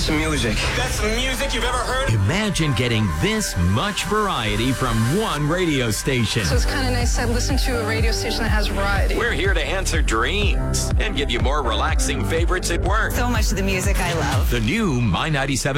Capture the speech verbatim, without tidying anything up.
That's music. That's the music you've ever heard? Imagine getting this much variety from one radio station. So it's kind of nice to listen to a radio station that has variety. We're here to answer dreams and give you more relaxing favorites at work. So much of the music I love. The new My ninety-seven